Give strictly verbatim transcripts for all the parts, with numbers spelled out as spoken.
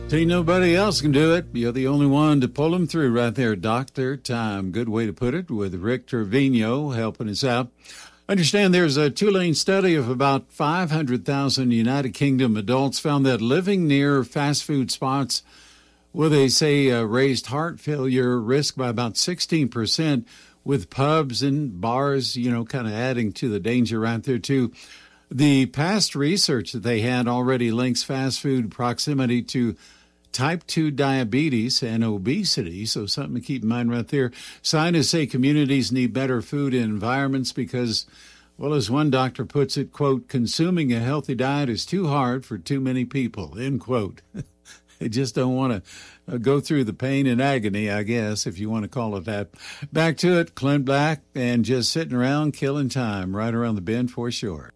See, nobody else can do it. You're the only one to pull them through right there. Doctor Time. Good way to put it, with Rick Trevino helping us out. Understand there's a Tulane study of about five hundred thousand United Kingdom adults found that living near fast food spots, well, they say uh, raised heart failure risk by about sixteen percent, with pubs and bars, you know, kind of adding to the danger right there, too. The past research that they had already links fast food proximity to type two diabetes and obesity, so something to keep in mind right there. Scientists say communities need better food environments because, well, as one doctor puts it, quote, consuming a healthy diet is too hard for too many people, end quote. They just don't want to go through the pain and agony, I guess, if you want to call it that. Back to it, Clint Black, and just sitting around killing time right around the bend for sure.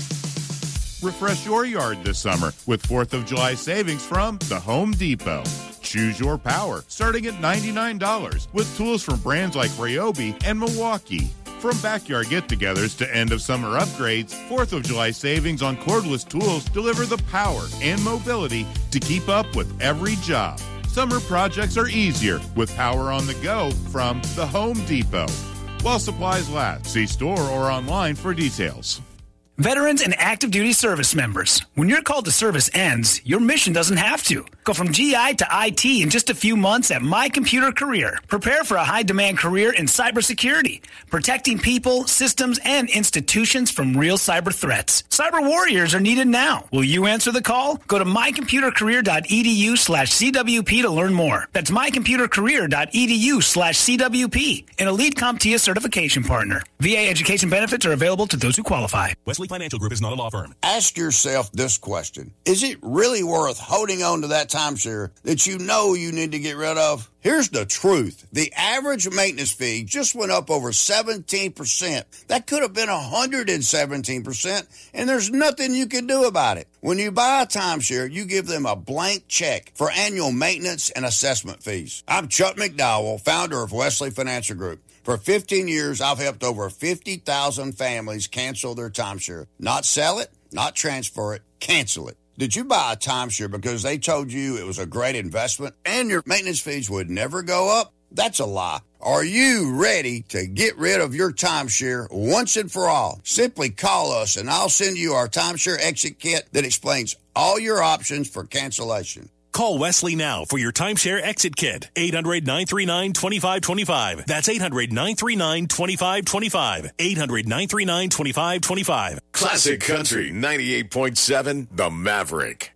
Refresh your yard this summer with fourth of July savings from the Home Depot. Choose your power, starting at ninety-nine dollars, with tools from brands like Ryobi and Milwaukee. From backyard get-togethers to end-of-summer upgrades, fourth of July savings on cordless tools deliver the power and mobility to keep up with every job. Summer projects are easier with power on the go from the Home Depot. While supplies last, see store or online for details. Veterans and active duty service members, when your call to service ends, your mission doesn't have to. Go from G I to I T in just a few months at My Computer Career. Prepare for a high-demand career in cybersecurity, protecting people, systems, and institutions from real cyber threats. Cyber warriors are needed now. Will you answer the call? Go to mycomputercareer.edu slash CWP to learn more. That's mycomputercareer.edu slash CWP, an Elite CompTIA certification partner. V A education benefits are available to those who qualify. Wesley Financial Group is not a law firm. Ask yourself this question. Is it really worth holding on to that timeshare that you know you need to get rid of? Here's the truth. The average maintenance fee just went up over seventeen percent. That could have been one hundred seventeen percent, and there's nothing you can do about it. When you buy a timeshare, you give them a blank check for annual maintenance and assessment fees. I'm Chuck McDowell, founder of Wesley Financial Group. For fifteen years, I've helped over fifty thousand families cancel their timeshare. Not sell it, not transfer it, cancel it. Did you buy a timeshare because they told you it was a great investment and your maintenance fees would never go up? That's a lie. Are you ready to get rid of your timeshare once and for all? Simply call us and I'll send you our timeshare exit kit that explains all your options for cancellation. Call Wesley now for your timeshare exit kit. eight hundred, nine three nine, two five two five. That's eight hundred, nine three nine, two five two five. eight hundred, nine three nine, two five two five. Classic Country ninety-eight point seven, The Maverick.